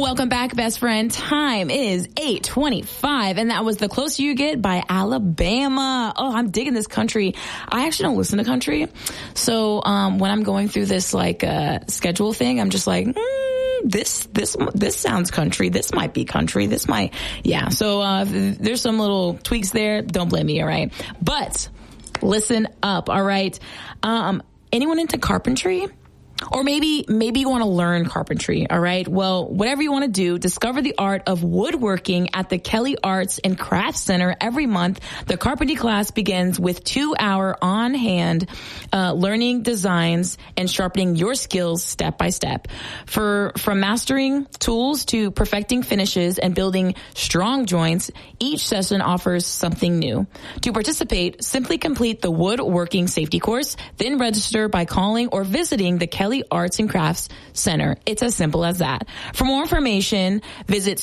Welcome back, best friend. Time is 8:25, and that was The Closer You Get by Alabama. Oh, I'm digging this country. I actually don't listen to country. So, when I'm going through this, schedule thing, I'm just like, this sounds country. This might be country. Yeah. So, there's some little tweaks there. Don't blame me, all right? But listen up, all right? Anyone into carpentry? Or maybe you want to learn carpentry, all right? Well, whatever you want to do, discover the art of woodworking at the Kelly Arts and Crafts Center every month. The carpentry class begins with 2-hour on-hand learning designs and sharpening your skills step by step. From mastering tools to perfecting finishes and building strong joints, each session offers something new. To participate, simply complete the woodworking safety course, then register by calling or visiting the Kelly Arts and Crafts Center. It's as simple as that. For more information, visit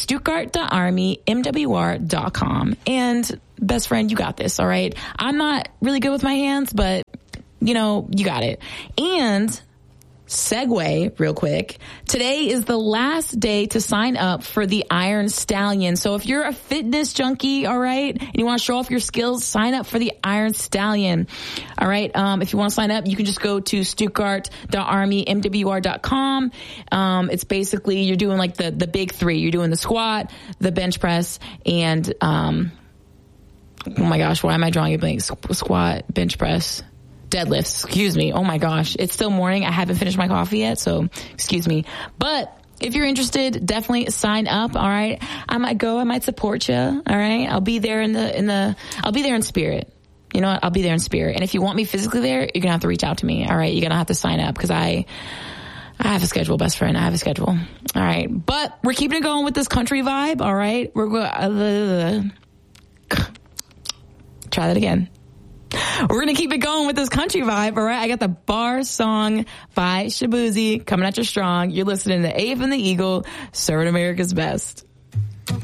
stuttgart.armymwr.com. And best friend, you got this, all right? I'm not really good with my hands, but you got it. And segue real quick. Today is the last day to sign up for the Iron Stallion. So if you're a fitness junkie, all right, and you want to show off your skills, sign up for the Iron Stallion. All right. If you want to sign up, you can just go to stuttgart.armymwr.com. It's basically, you're doing like the big three. You're doing the squat, the bench press, and, oh my gosh, why am I drawing a blank? Squat, bench press, deadlifts, excuse me. Oh my gosh. It's still morning. I haven't finished my coffee yet, so excuse me. But if you're interested, definitely sign up. All right. I might go, I might support you. All right. I'll be there I'll be there in spirit. You know what? I'll be there in spirit. And if you want me physically there, you're going to have to reach out to me. All right. You're going to have to sign up because I have a schedule, best friend. I have a schedule. All right. But we're keeping it going with this country vibe. All right. We're going try that again. We're going to keep it going with this country vibe, all right? I got the Bar Song by Shaboozey coming at you strong. You're listening to A from the Eagle, serving America's best.